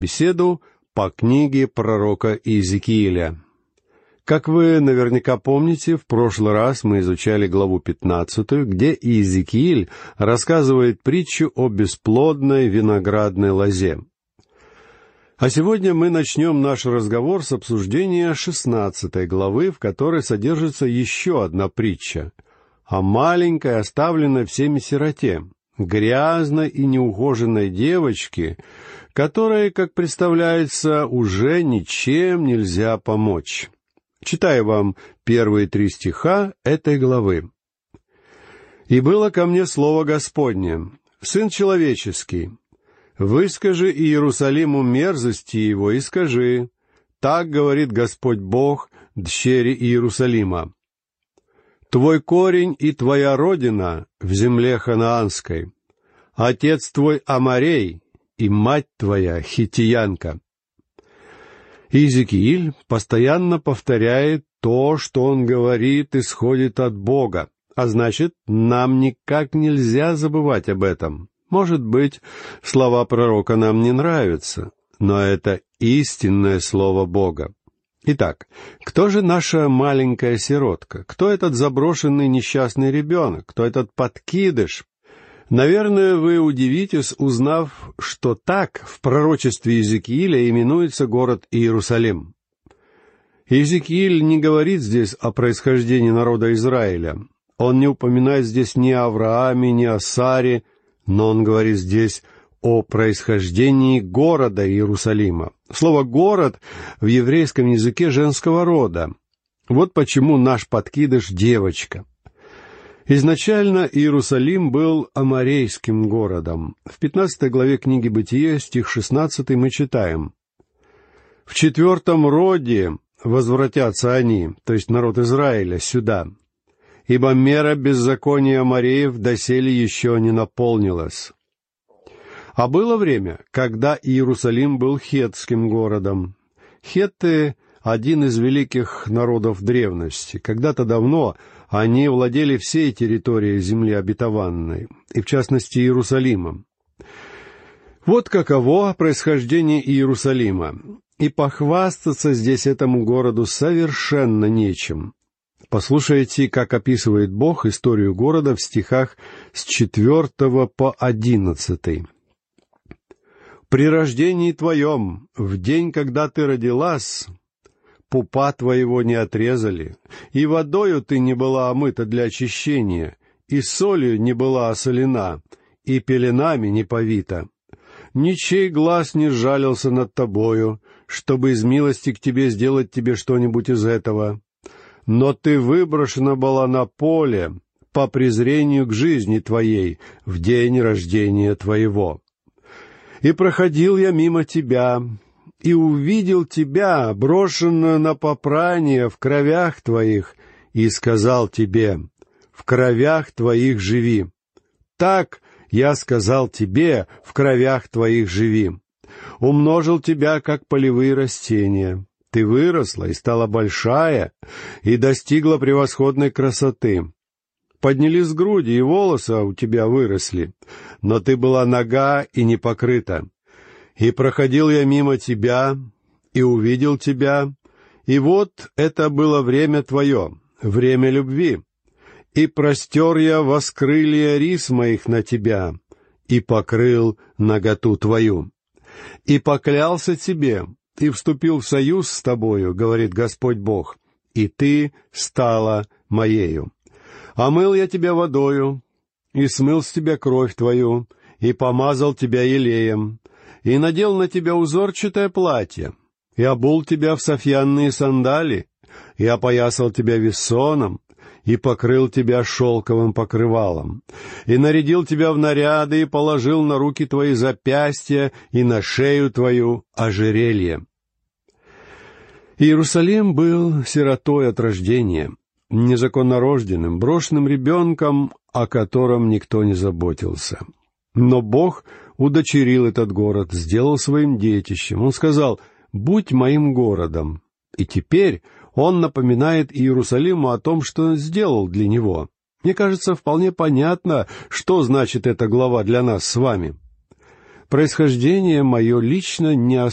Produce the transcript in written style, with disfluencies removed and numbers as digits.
беседу по книге пророка Иезекииля. Как вы наверняка помните, в прошлый раз мы изучали главу 15, где Иезекииль рассказывает притчу о бесплодной виноградной лозе. А сегодня мы начнем наш разговор с обсуждения 16 главы, в которой содержится еще одна притча о маленькой, оставленной всеми сироте, грязной и неухоженной девочке, которой, как представляется, уже ничем нельзя помочь. Читаю вам первые 3 стиха этой главы. «И было ко мне слово Господне: Сын человеческий, выскажи Иерусалиму мерзости его и скажи: так говорит Господь Бог дщери Иерусалима. Твой корень и твоя родина в земле ханаанской, отец твой Аморей и мать твоя хиттиянка». Иезекииль постоянно повторяет то, что он говорит, исходит от Бога, а значит, нам никак нельзя забывать об этом. Может быть, слова пророка нам не нравятся, но это истинное слово Бога. Итак, кто же наша маленькая сиротка? Кто этот заброшенный несчастный ребенок? Кто этот подкидыш? Наверное, вы удивитесь, узнав, что так в пророчестве Иезекииля именуется город Иерусалим. Иезекииль не говорит здесь о происхождении народа Израиля. Он не упоминает здесь ни о Аврааме, ни о Саре, но он говорит здесь о происхождении города Иерусалима. Слово «город» в еврейском языке женского рода. Вот почему наш подкидыш — девочка. Изначально Иерусалим был аморейским городом. В 15 главе книги Бытие, стих 16, мы читаем: «В 4-м роде возвратятся они, то есть народ Израиля, сюда, ибо мера беззакония амореев доселе еще не наполнилась». А было время, когда Иерусалим был хеттским городом. Хетты — один из великих народов древности. Когда-то давно они владели всей территорией земли обетованной, и в частности Иерусалимом. Вот каково происхождение Иерусалима, и похвастаться здесь этому городу совершенно нечем. Послушайте, как описывает Бог историю города в стихах с 4 по 11. «При рождении твоем, в день, когда ты родилась, пупа твоего не отрезали, и водою ты не была омыта для очищения, и солью не была осолена, и пеленами не повита. Ничей глаз не сжалился над тобою, чтобы из милости к тебе сделать тебе что-нибудь из этого. Но ты выброшена была на поле по презрению к жизни твоей в день рождения твоего. И проходил я мимо тебя, и увидел тебя, брошенную на попрание в кровях твоих, и сказал тебе: в кровях твоих живи. Так я сказал тебе: в кровях твоих живи. Умножил тебя, как полевые растения. Ты выросла и стала большая, и достигла превосходной красоты. Поднялись груди, и волосы у тебя выросли, но ты была нага и не покрыта. И проходил я мимо тебя, и увидел тебя, и вот это было время твое, время любви. И простер я воскрылья рис моих на тебя, и покрыл наготу твою. И поклялся тебе, и вступил в союз с тобою, говорит Господь Бог, и ты стала моею. Омыл я тебя водою, и смыл с тебя кровь твою, и помазал тебя елеем, и надел на тебя узорчатое платье, и обул тебя в софьянные сандали, и опоясал тебя вессоном, и покрыл тебя шелковым покрывалом, и нарядил тебя в наряды, и положил на руки твои запястья, и на шею твою ожерелье». Иерусалим был сиротой от рождения, незаконнорожденным, брошенным ребенком, о котором никто не заботился. Но Бог удочерил этот город, сделал своим детищем. Он сказал: «Будь моим городом». И теперь Он напоминает Иерусалиму о том, что сделал для него. Мне кажется, вполне понятно, что значит эта глава для нас с вами. Происхождение мое лично не